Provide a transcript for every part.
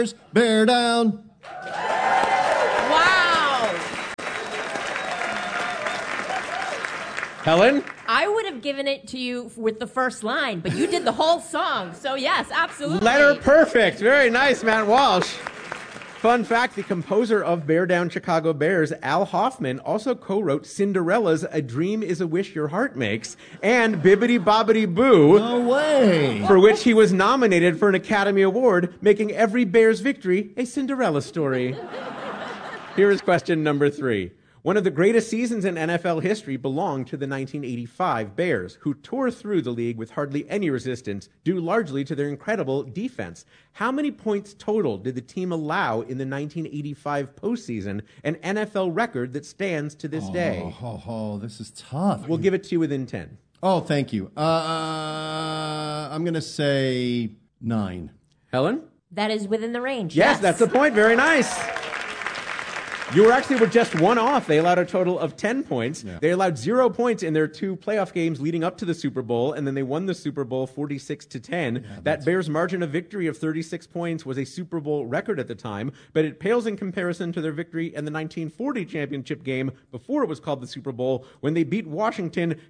Bear down. Wow. Helen? I would have given it to you with the first line, but you did the whole song. So, yes, absolutely. Letter perfect. Very nice, Matt Walsh. Fun fact, the composer of Bear Down Chicago Bears, Al Hoffman, also co-wrote Cinderella's A Dream is a Wish Your Heart Makes and Bibbidi Bobbidi Boo. No way. For which he was nominated for an Academy Award, making every Bears victory a Cinderella story. Here is question number 3. One of the greatest seasons in NFL history belonged to the 1985 Bears, who tore through the league with hardly any resistance, due largely to their incredible defense. How many points total did the team allow in the 1985 postseason, an NFL record that stands to this day? This is tough. We'll give it to you within 10. Oh, thank you. I'm going to say 9. Helen? That is within the range. Yes, that's the point. Very nice. You were actually just one off. They allowed a total of 10 points. Yeah. They allowed 0 points in their 2 playoff games leading up to the Super Bowl, and then they won the Super Bowl 46-10. Yeah, that Bears margin of victory of 36 points was a Super Bowl record at the time, but it pales in comparison to their victory in the 1940 championship game before it was called the Super Bowl, when they beat Washington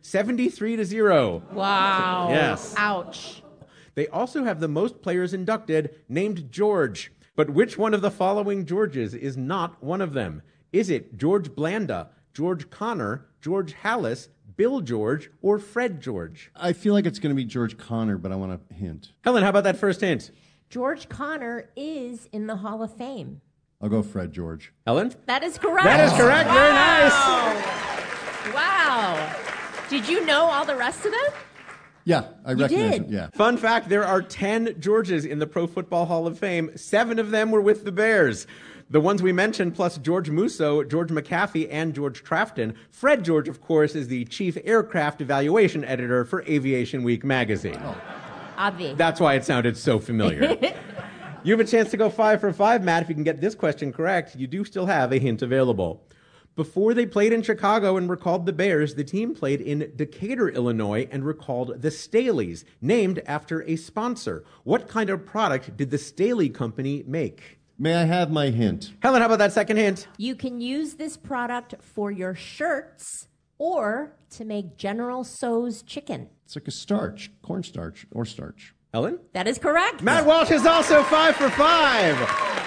73-0. Wow. Yes. Ouch. They also have the most players inducted named George. But which one of the following Georges is not one of them? Is it George Blanda, George Connor, George Halas, Bill George, or Fred George? I feel like it's going to be George Connor, but I want a hint. Helen, how about that first hint? George Connor is in the Hall of Fame. I'll go Fred George. Helen? That is correct. That is correct. Wow. Very nice. Wow. Did you know all the rest of them? Yeah, I recognize did. it. Yeah. Fun fact, there are 10 Georges in the Pro Football Hall of Fame. 7 of them were with the Bears. The ones we mentioned, plus George Musso, George McAfee, and George Trafton. Fred George, of course, is the chief aircraft evaluation editor for Aviation Week magazine. Oh. Obvi. That's why it sounded so familiar. You have a chance to go 5 for 5, Matt. If you can get this question correct, you do still have a hint available. Before they played in Chicago and recalled the Bears, the team played in Decatur, Illinois, and recalled the Staleys, named after a sponsor. What kind of product did the Staley Company make? May I have my hint? Helen, how about that second hint? You can use this product for your shirts or to make General Tso's chicken. It's like a starch, cornstarch or starch. Helen? That is correct. Matt Walsh is also 5 for 5.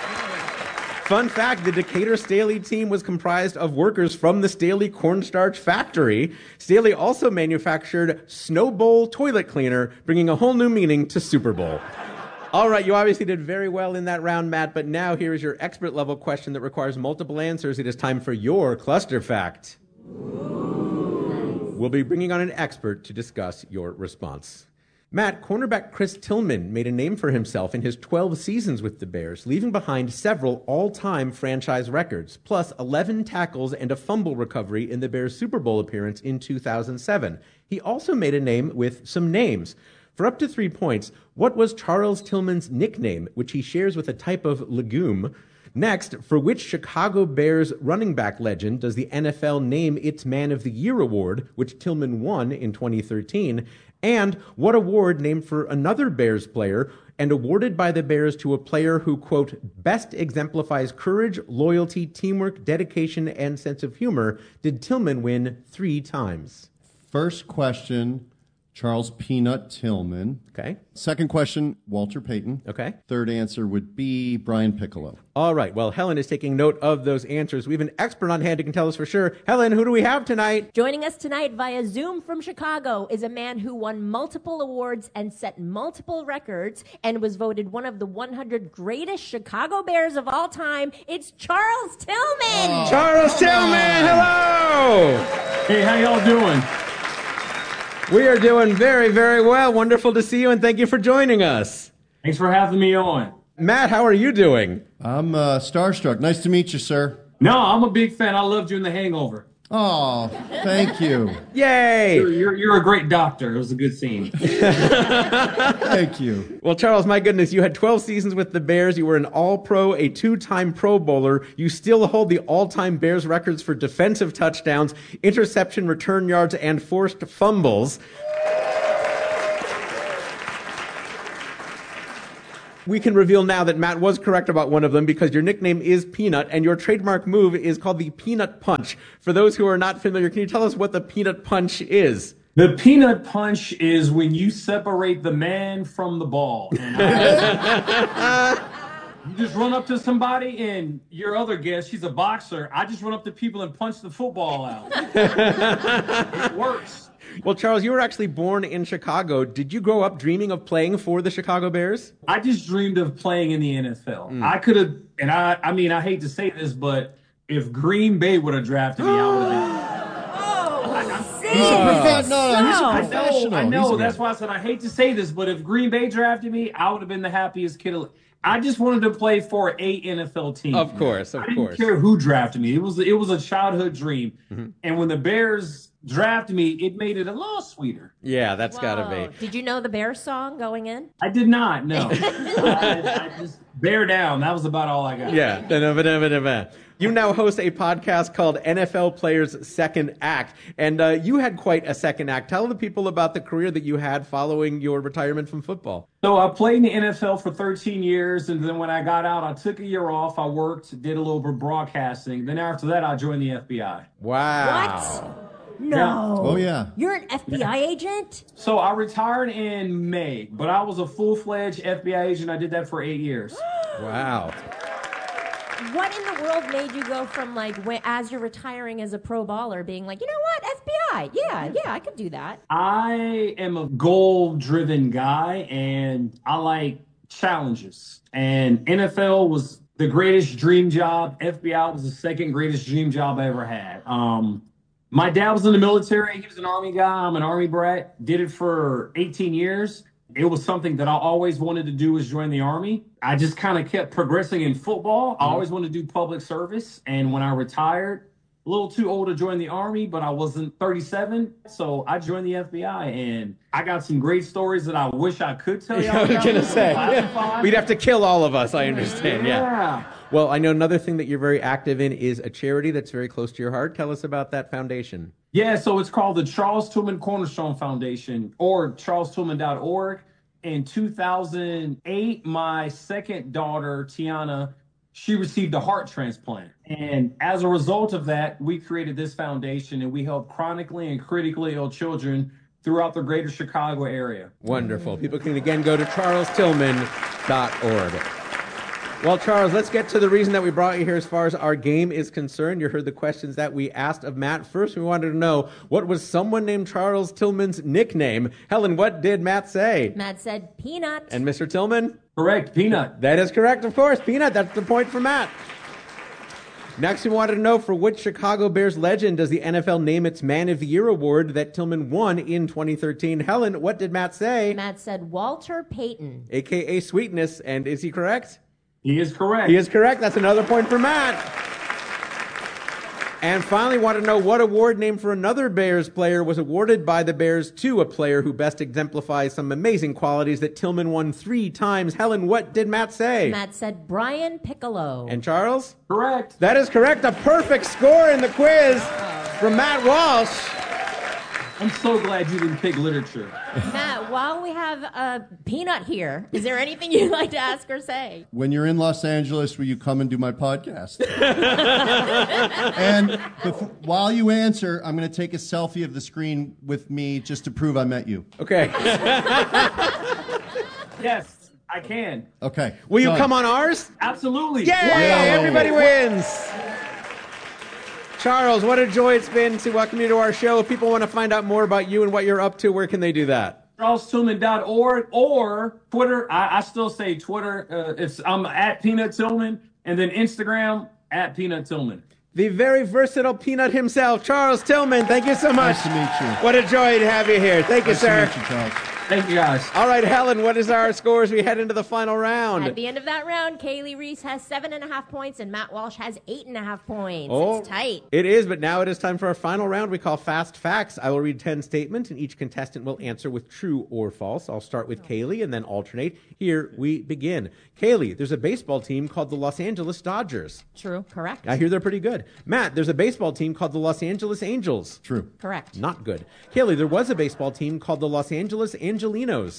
Fun fact, the Decatur Staley team was comprised of workers from the Staley cornstarch factory. Staley also manufactured Snow Bowl toilet cleaner, bringing a whole new meaning to Super Bowl. All right, you obviously did very well in that round, Matt, but now here is your expert-level question that requires multiple answers. It is time for your cluster fact. We'll be bringing on an expert to discuss your response. Matt, cornerback Chris Tillman made a name for himself in his 12 seasons with the Bears, leaving behind several all-time franchise records, plus 11 tackles and a fumble recovery in the Bears' Super Bowl appearance in 2007. He also made a name with some names. For up to 3 points, what was Charles Tillman's nickname, which he shares with a type of legume? Next, for which Chicago Bears running back legend does the NFL name its Man of the Year award, which Tillman won in 2013? And what award named for another Bears player and awarded by the Bears to a player who, quote, best exemplifies courage, loyalty, teamwork, dedication, and sense of humor, did Tillman win 3 times? First question, Charles Peanut Tillman. Okay. Second question, Walter Payton. Okay. Third answer would be Brian Piccolo. All right. Well, Helen is taking note of those answers. We have an expert on hand who can tell us for sure. Helen, who do we have tonight? Joining us tonight via Zoom from Chicago is a man who won multiple awards and set multiple records and was voted one of the 100 greatest Chicago Bears of all time. It's Charles Tillman. Oh, Charles Tillman, hello. Hey, how y'all doing? We are doing very, very well. Wonderful to see you, and thank you for joining us. Thanks for having me on. Matt, how are you doing? I'm starstruck. Nice to meet you, sir. No, I'm a big fan. I loved you in The Hangover. Oh, thank you. Yay! You're a great doctor. It was a good scene. Thank you. Well, Charles, my goodness, you had 12 seasons with the Bears. You were an All-Pro, a 2-time Pro Bowler. You still hold the all-time Bears records for defensive touchdowns, interception, return yards, and forced fumbles. We can reveal now that Matt was correct about one of them because your nickname is Peanut and your trademark move is called the Peanut Punch. For those who are not familiar, can you tell us what the Peanut Punch is? The peanut punch is when you separate the man from the ball. And you just run up to somebody and your other guest, she's a boxer. I just run up to people and punch the football out. It works. Well, Charles, you were actually born in Chicago. Did you grow up dreaming of playing for the Chicago Bears? I just dreamed of playing in the NFL. I could have, and I mean, I hate to say this, but if Green Bay would have drafted me, I would have been. He's a professional. I know. That's why I said I hate to say this, but if Green Bay drafted me, I would have been the happiest kid. I just wanted to play for a NFL team. Of course. I didn't care who drafted me. It was a childhood dream. Mm-hmm. And when the Bears drafted me, it made it a little sweeter. Yeah, that's got to be. Did you know the Bears song going in? I did not, no. I just bear down. That was about all I got. Yeah. You now host a podcast called NFL Players Second Act, and you had quite a second act. Tell the people about the career that you had following your retirement from football. So I played in the NFL for 13 years, and then when I got out, I took a year off. I worked, did a little bit of broadcasting. Then after that, I joined the FBI. Wow. What? No. Yeah. Oh, yeah. You're an FBI agent? So I retired in May, but I was a full-fledged FBI agent. I did that for 8 years. Wow. What in the world made you go from, as you're retiring as a pro baller, being like, you know what, FBI, yeah, I could do that. I am a goal-driven guy, and I like challenges. And NFL was the greatest dream job. FBI was the second greatest dream job I ever had. My dad was in the military. He was an Army guy. I'm an Army brat. Did it for 18 years. It was something that I always wanted to do was join the Army. I just kind of kept progressing in football. I always wanted to do public service. And when I retired, a little too old to join the Army, but I wasn't 37. So I joined the FBI, and I got some great stories that I wish I could tell you. I was going to say, we'd have to kill all of us, I understand. Yeah. Well, I know another thing that you're very active in is a charity that's very close to your heart. Tell us about that foundation. Yeah, so it's called the Charles Tillman Cornerstone Foundation, or charlestillman.org. In 2008, my second daughter, Tiana, she received a heart transplant. And as a result of that, we created this foundation, and we help chronically and critically ill children throughout the greater Chicago area. Wonderful. People can, again, go to charlestillman.org. Well, Charles, let's get to the reason that we brought you here as far as our game is concerned. You heard the questions that we asked of Matt. First, we wanted to know, what was someone named Charles Tillman's nickname? Helen, what did Matt say? Matt said Peanut. And Mr. Tillman? Correct, Peanut. That is correct, of course. Peanut, that's the point for Matt. Next, we wanted to know, for which Chicago Bears legend does the NFL name its Man of the Year award that Tillman won in 2013? Helen, what did Matt say? Matt said Walter Payton. A.K.A. Sweetness, and is he correct? He is correct. He is correct. That's another point for Matt. And finally, want to know what award named for another Bears player was awarded by the Bears to a player who best exemplifies some amazing qualities that Tillman won 3 times. Helen, what did Matt say? Matt said Brian Piccolo. And Charles? Correct. That is correct. A perfect score in the quiz from Matt Walsh. I'm so glad you didn't pick literature. Matt, while we have Peanut here, is there anything you'd like to ask or say? When you're in Los Angeles, will you come and do my podcast? And while you answer, I'm going to take a selfie of the screen with me just to prove I met you. Okay. Yes, I can. Okay. Will you come on ours? Absolutely. Yay! Everybody wins. Charles, what a joy it's been to welcome you to our show. If people want to find out more about you and what you're up to, where can they do that? charlestillman.org or Twitter. I still say Twitter. I'm at Peanut Tillman, and then Instagram at Peanut Tillman. The very versatile Peanut himself, Charles Tillman. Thank you so much. Nice to meet you. What a joy to have you here. Thank you, sir. Nice to meet you, Charles. Thank you, guys. All right, Helen, what is our score as we head into the final round? At the end of that round, Kaylee Reese has 7.5 points and Matt Walsh has 8.5 points. Oh, it's tight. It is, but now it is time for our final round we call Fast Facts. I will read 10 statements, and each contestant will answer with true or false. I'll start with Kaylee and then alternate. Here we begin. Kaylee, there's a baseball team called the Los Angeles Dodgers. True. Correct. I hear they're pretty good. Matt, there's a baseball team called the Los Angeles Angels. True. Correct. Not good. Kaylee, there was a baseball team called the Los Angeles Angelinos.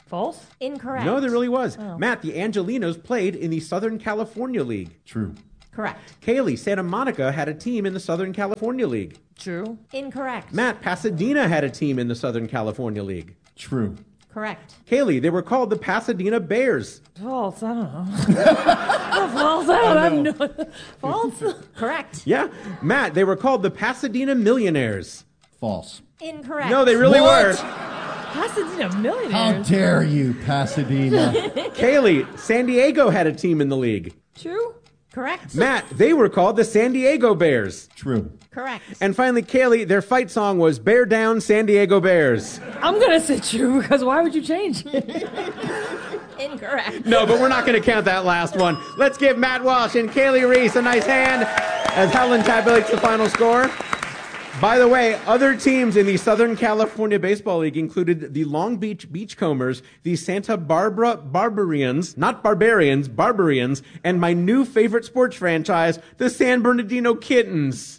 False? Incorrect. No, there really was. Matt, the Angelinos played in the Southern California League. True. Correct. Kaylee, Santa Monica had a team in the Southern California League. True. Incorrect. Matt, Pasadena had a team in the Southern California League. True. Correct. Kaylee, they were called the Pasadena Bears. False. I don't know. False. I don't know. False? Correct. Yeah. Matt, they were called the Pasadena Millionaires. False. Incorrect. No, they really What? were. Pasadena How Millionaires. dare you, Pasadena? Kaylee, San Diego had a team in the league. True. Correct. Matt, they were called the San Diego Bears. True. Correct. And finally, Kaylee, their fight song was Bear Down San Diego Bears. I'm going to say true because why would you change? Incorrect. No, but we're not going to count that last one. Let's give Matt Walsh and Kaylee Reese a nice hand as Helen tabulates the final score. By the way, other teams in the Southern California Baseball League included the Long Beach Beachcombers, the Santa Barbara Barbarians, not Barbarians, Barbarians, and my new favorite sports franchise, the San Bernardino Kittens.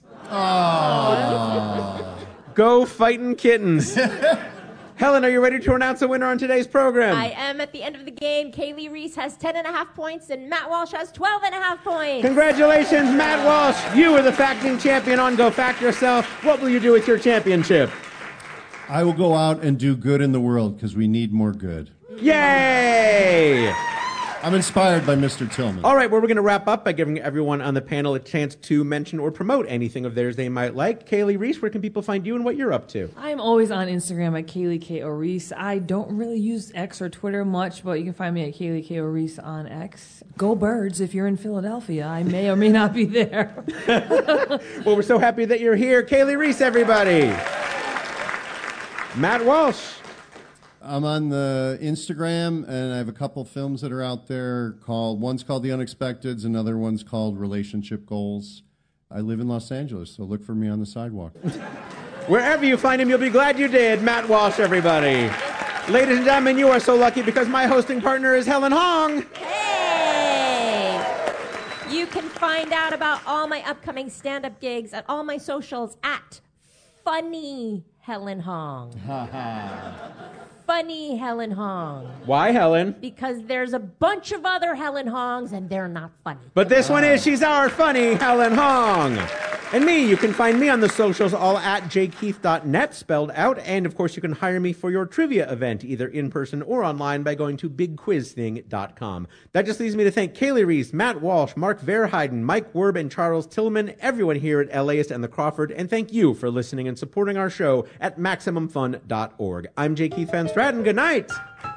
Go Fightin' Kittens. Helen, are you ready to announce a winner on today's program? I am at the end of the game. Kaylee Reese has 10.5 points and Matt Walsh has 12.5 points. Congratulations, Matt Walsh. You are the facting champion on Go Fact Yourself. What will you do with your championship? I will go out and do good in the world because we need more good. Yay! I'm inspired by Mr. Tillman. All right, well, we're going to wrap up by giving everyone on the panel a chance to mention or promote anything of theirs they might like. Kaylee Reese, where can people find you and what you're up to? I'm always on Instagram at Kaylee K. O'Reese. I don't really use X or Twitter much, but you can find me at Kaylee K. O'Reese on X. Go Birds if you're in Philadelphia. I may or may not be there. Well, we're so happy that you're here. Kaylee Reese, everybody. Matt Walsh. I'm on the Instagram, and I have a couple films that are out there one's called The Unexpecteds, another one's called Relationship Goals. I live in Los Angeles, so look for me on the sidewalk. Wherever you find him, you'll be glad you did. Matt Walsh, everybody. Ladies and gentlemen, you are so lucky because my hosting partner is Helen Hong. Hey! You can find out about all my upcoming stand-up gigs at all my socials at Funny Helen Hong. Funny Helen Hong. Why, Helen? Because there's a bunch of other Helen Hongs and they're not funny. But this one is, she's our funny Helen Hong. And me, you can find me on the socials all at jkeith.net, spelled out. And, of course, you can hire me for your trivia event, either in person or online, by going to bigquizthing.com. That just leaves me to thank Kaylee Reese, Matt Walsh, Mark Verheiden, Mike Werb, and Charles Tillman, everyone here at LAist and the Crawford, and thank you for listening and supporting our show at MaximumFun.org. I'm J. Keith Van Stratton. Good night.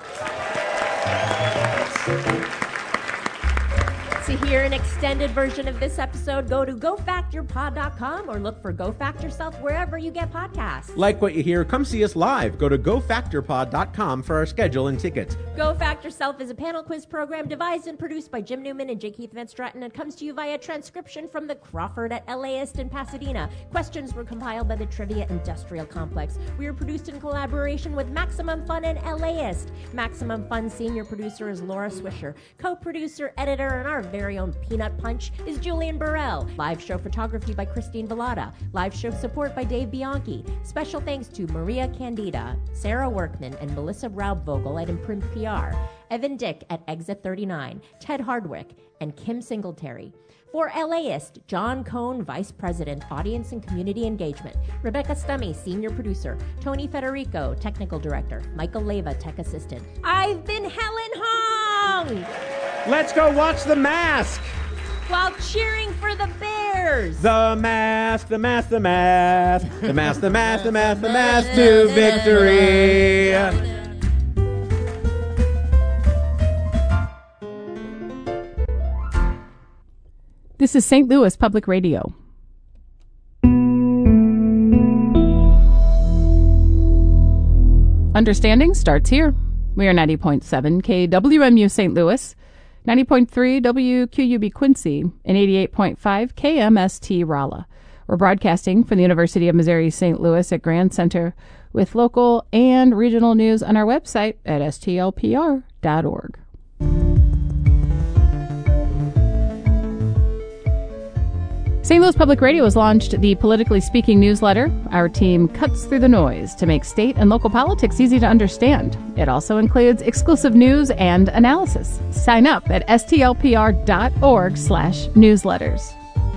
To hear an extended version of this episode, go to gofactorpod.com or look for Go Fact Yourself wherever you get podcasts. Like what you hear, come see us live. Go to gofactorpod.com for our schedule and tickets. Go Fact Yourself is a panel quiz program devised and produced by Jim Newman and J. Keith Van Stratton and comes to you via transcription from the Crawford at LAist in Pasadena. Questions were compiled by the Trivia Industrial Complex. We are produced in collaboration with Maximum Fun and LAist. Maximum Fun senior producer is Laura Swisher. Co-producer, editor, and our very own Peanut Punch is Julian Burrell. Live show photography by Christine Vallada. Live show support by Dave Bianchi. Special thanks to Maria Candida, Sarah Workman, and Melissa Raubvogel at Imprint PR, Evan Dick at Exit 39, Ted Hardwick, and Kim Singletary. For LAist, John Cohn, Vice President, Audience and Community Engagement, Rebecca Stummy, Senior Producer, Tony Federico, Technical Director, Michael Leva, Tech Assistant. I've been Helen Hong! Let's go watch The Mask. While cheering for the Bears! The mask, the mask, the mask. The mask, the mask, the mask, the mask to victory. This is St. Louis Public Radio. Understanding starts here. We are 90.7 KWMU St. Louis, 90.3 WQUB Quincy, and 88.5 KMST Rolla. We're broadcasting from the University of Missouri St. Louis at Grand Center with local and regional news on our website at stlpr.org. St. Louis Public Radio has launched the Politically Speaking newsletter. Our team cuts through the noise to make state and local politics easy to understand. It also includes exclusive news and analysis. Sign up at stlpr.org/newsletters.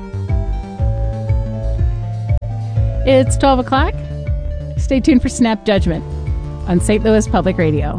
It's 12 o'clock. Stay tuned for Snap Judgment on St. Louis Public Radio.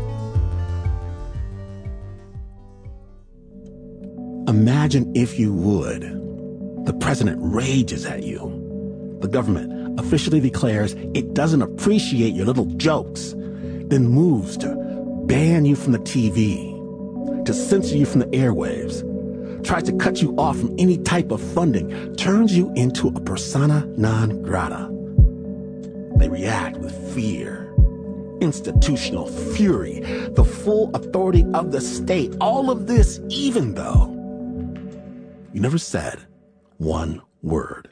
Imagine, if you would, the president rages at you. The government officially declares it doesn't appreciate your little jokes, then moves to ban you from the TV, to censor you from the airwaves, tries to cut you off from any type of funding, turns you into a persona non grata. They react with fear, institutional fury, the full authority of the state. All of this, even though you never said one word.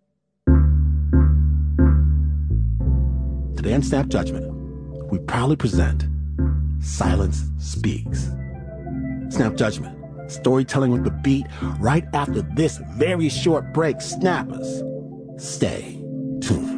Today on Snap Judgment, we proudly present Silence Speaks. Snap Judgment, storytelling with the beat, right after this very short break. Snappers, stay tuned.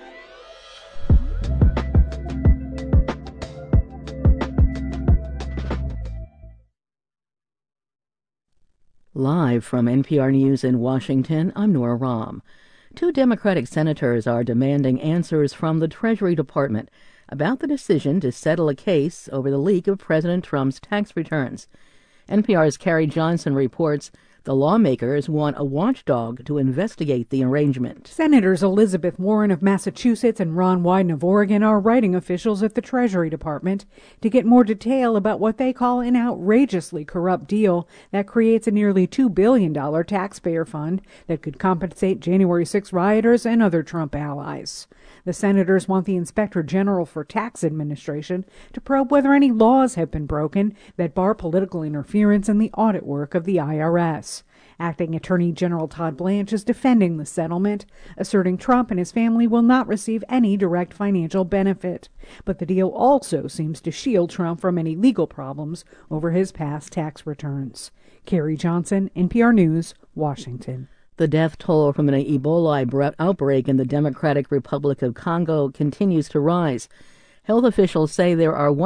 Live from NPR News in Washington, I'm Nora Rahm. 2 Democratic senators are demanding answers from the Treasury Department about the decision to settle a case over the leak of President Trump's tax returns. NPR's Carrie Johnson reports the lawmakers want a watchdog to investigate the arrangement. Senators Elizabeth Warren of Massachusetts and Ron Wyden of Oregon are writing officials at the Treasury Department to get more detail about what they call an outrageously corrupt deal that creates a nearly $2 billion taxpayer fund that could compensate January 6 rioters and other Trump allies. The senators want the Inspector General for Tax Administration to probe whether any laws have been broken that bar political interference in the audit work of the IRS. Acting Attorney General Todd Blanche is defending the settlement, asserting Trump and his family will not receive any direct financial benefit. But the deal also seems to shield Trump from any legal problems over his past tax returns. Carrie Johnson, NPR News, Washington. The death toll from an Ebola outbreak in the Democratic Republic of Congo continues to rise. Health officials say there are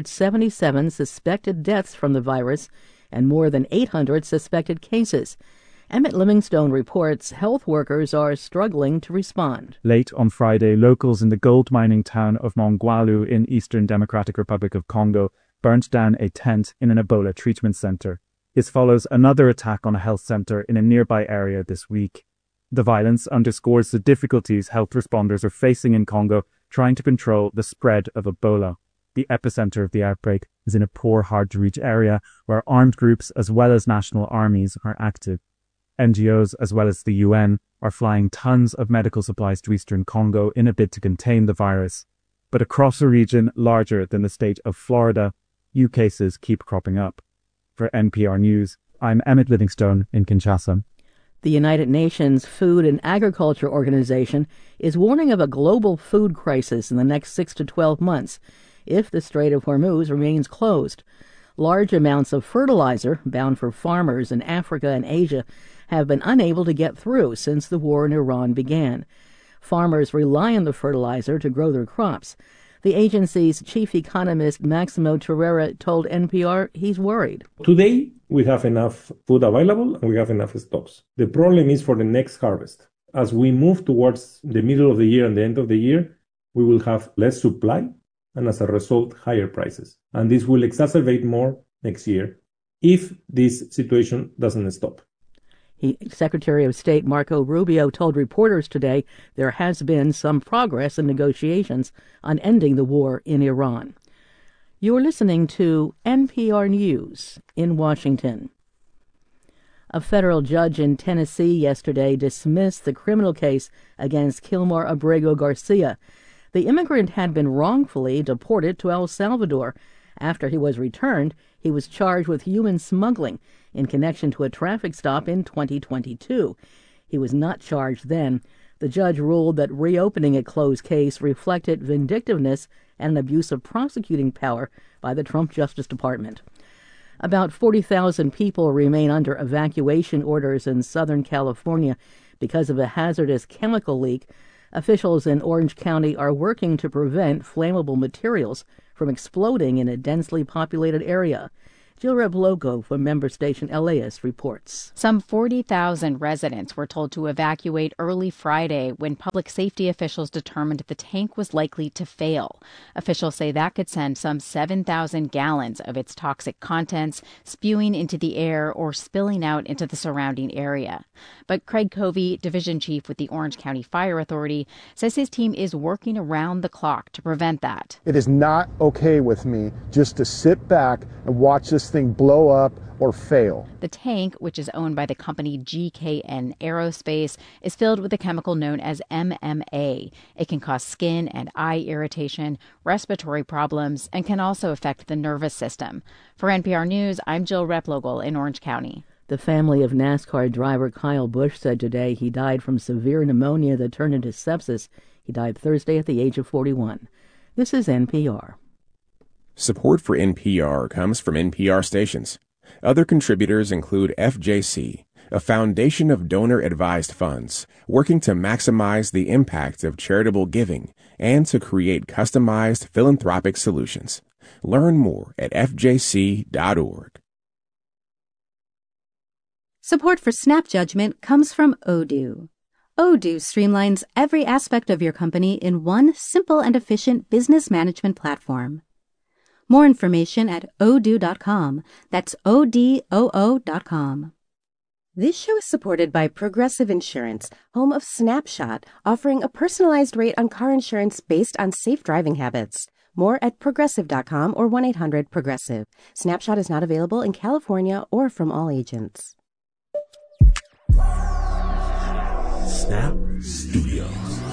177 suspected deaths from the virus and more than 800 suspected cases. Emmett Livingstone reports health workers are struggling to respond. Late on Friday, locals in the gold mining town of Mongwalu in Eastern Democratic Republic of Congo burnt down a tent in an Ebola treatment center. This follows another attack on a health center in a nearby area this week. The violence underscores the difficulties health responders are facing in Congo trying to control the spread of Ebola. The epicenter of the outbreak is in a poor, hard-to-reach area where armed groups as well as national armies are active. NGOs as well as the UN are flying tons of medical supplies to eastern Congo in a bid to contain the virus. But across a region larger than the state of Florida, new cases keep cropping up. For NPR News, I'm Emmett Livingstone in Kinshasa. The United Nations Food and Agriculture Organization is warning of a global food crisis in the next 6 to 12 months if the Strait of Hormuz remains closed. Large amounts of fertilizer bound for farmers in Africa and Asia have been unable to get through since the war in Iran began. Farmers rely on the fertilizer to grow their crops. The agency's chief economist, Maximo Torreira, told NPR he's worried. Today, we have enough food available and we have enough stocks. The problem is for the next harvest. As we move towards the middle of the year and the end of the year, we will have less supply and as a result, higher prices. And this will exacerbate more next year if this situation doesn't stop. Secretary of State Marco Rubio told reporters today there has been some progress in negotiations on ending the war in Iran. You're listening to NPR News in Washington. A federal judge in Tennessee yesterday dismissed the criminal case against Kilmar Abrego Garcia. The immigrant had been wrongfully deported to El Salvador. After he was returned, he was charged with human smuggling in connection to a traffic stop in 2022. He was not charged then. The judge ruled that reopening a closed case reflected vindictiveness and an abuse of prosecuting power by the Trump Justice Department. About 40,000 people remain under evacuation orders in Southern California Because of a hazardous chemical leak, officials in Orange County are working to prevent flammable materials from exploding in a densely populated area. Jill Replogo from member station LAist reports. Some 40,000 residents were told to evacuate early Friday when public safety officials determined the tank was likely to fail. Officials say that could send some 7,000 gallons of its toxic contents spewing into the air or spilling out into the surrounding area. But Craig Covey, division chief with the Orange County Fire Authority, says his team is working around the clock to prevent that. It is not okay with me just to sit back and watch this thing blow up or fail. The tank, which is owned by the company GKN Aerospace, is filled with a chemical known as MMA. It can cause skin and eye irritation, respiratory problems, and can also affect the nervous system. For NPR News, I'm Jill Replogle in Orange County. The family of NASCAR driver Kyle Busch said today he died from severe pneumonia that turned into sepsis. He died Thursday at the age of 41. This is NPR. Support for NPR comes from NPR stations. Other contributors include FJC, a foundation of donor-advised funds working to maximize the impact of charitable giving and to create customized philanthropic solutions. Learn more at fjc.org. Support for Snap Judgment comes from Odoo. Odoo streamlines every aspect of your company in one simple and efficient business management platform. More information at odoo.com. That's ODOO.com. This show is supported by Progressive Insurance, home of Snapshot, offering a personalized rate on car insurance based on safe driving habits. More at Progressive.com or 1-800-PROGRESSIVE. Snapshot is not available in California or from all agents. Snap Studios.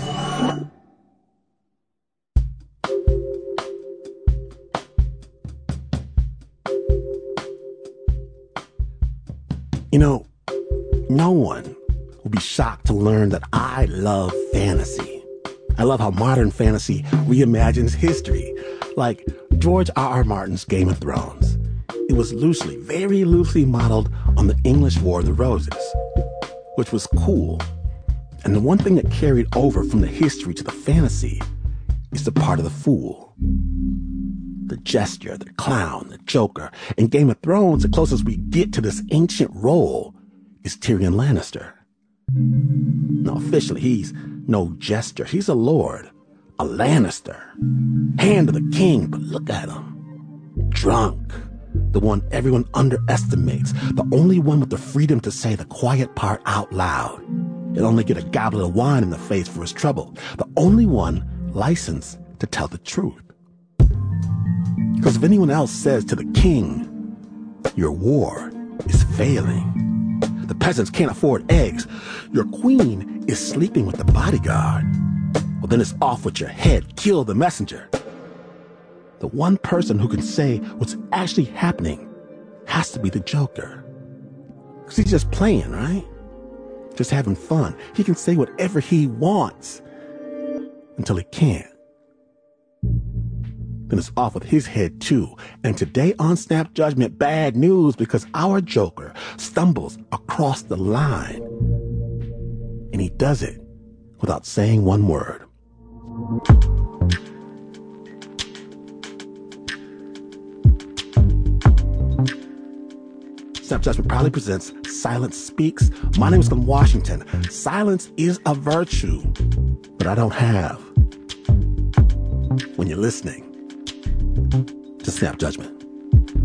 You know, no one will be shocked to learn that I love fantasy. I love how modern fantasy reimagines history, like George R.R. Martin's Game of Thrones. It was loosely, very loosely modeled on the English War of the Roses, which was cool. And the one thing that carried over from the history to the fantasy is the part of the fool. The jester, the clown, the joker. In Game of Thrones, the closest we get to this ancient role is Tyrion Lannister. Now, officially, he's no jester. He's a lord, a Lannister. Hand of the king, but look at him. Drunk. The one everyone underestimates. The only one with the freedom to say the quiet part out loud. He'll only get a goblet of wine in the face for his trouble. The only one licensed to tell the truth. Because if anyone else says to the king, your war is failing, the peasants can't afford eggs, your queen is sleeping with the bodyguard, well, then it's off with your head, kill the messenger. The one person who can say what's actually happening has to be the Joker. Because he's just playing, right? Just having fun. He can say whatever he wants until he can't. Then it's off with his head, too. And today on Snap Judgment, bad news because our Joker stumbles across the line. And he does it without saying one word. Snap Judgment proudly presents Silence Speaks. My name is Glenn Washington. Silence is a virtue, but I don't have when you're listening to Snap Judgment.